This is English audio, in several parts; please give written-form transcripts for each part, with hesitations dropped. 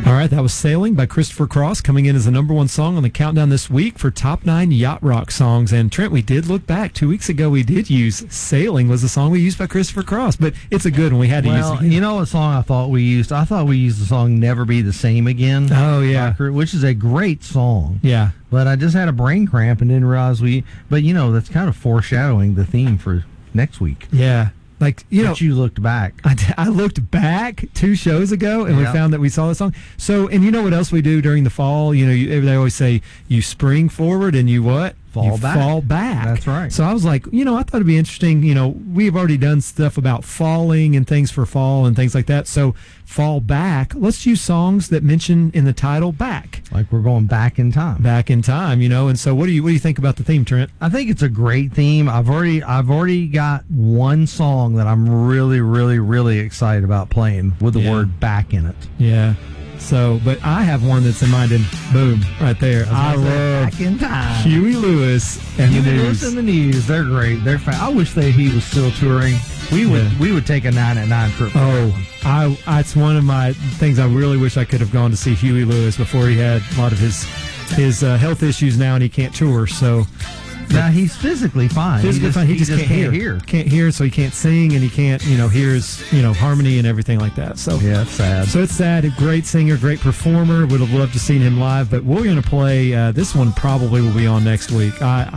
All right, that was Sailing by Christopher Cross, coming in as the number one song on the countdown this week for Top 9 Yacht Rock songs. And Trent, we did look back. 2 weeks ago, we did use Sailing was the song we used by Christopher Cross, but it's a good one. We had to use it again. You know what song I thought we used? I thought we used the song Never Be the Same Again. Oh, yeah. Which is a great song. Yeah. But I just had a brain cramp and didn't realize but that's kind of foreshadowing the theme for next week. Yeah. Like, but you looked back. I looked back 2 shows ago, and we found that we saw the song. So, and you know what else we do during the fall? They always say you spring forward and you what? Fall back. That's right. So I was like, I thought it'd be interesting. We've already done stuff about falling and things for fall and things like that. So fall back. Let's use songs that mention in the title back. Like we're going back in time. Back in time, And so what do you think about the theme, Trent? I think it's a great theme. I've already got one song that I'm really, really, really excited about playing with the word back in it. Yeah. So, but I have one that's in mind, and boom, right there. I love Back in Time. Huey Lewis and the News. And the News. They're great. They're I wish he was still touring. We would take a 9 at 9 trip. It's one of my things. I really wish I could have gone to see Huey Lewis before he had a lot of his health issues now, and he can't tour. So. Now he's physically fine. He just can't hear. Can't hear, so he can't sing, and he can't, hear his, harmony and everything like that. So yeah, it's sad. So it's sad. A great singer, great performer. Would have loved to seen him live, but we're going to play this one. Probably will be on next week.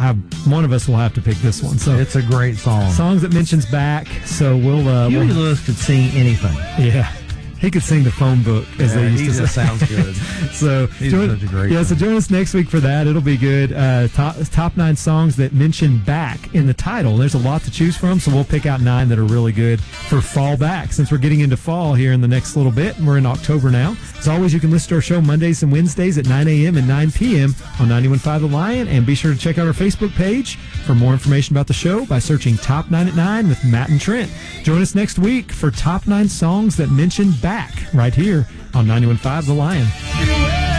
One of us will have to pick this one. So it's a great song. Songs that mentions back. So Huey Lewis could sing anything. Yeah. He could sing the phone book, as they used to say. Sounds good. So he's such a great so join us next week for that. It'll be good. Top 9 songs that mention back in the title. There's a lot to choose from, so we'll pick out 9 that are really good for fall back, since we're getting into fall here in the next little bit, and we're in October now. As always, you can listen to our show Mondays and Wednesdays at 9 a.m. and 9 p.m. on 91.5 The Lion, and be sure to check out our Facebook page for more information about the show by searching Top 9 at 9 with Matt and Trent. Join us next week for Top 9 songs that mention back right here on 91.5 The Lion.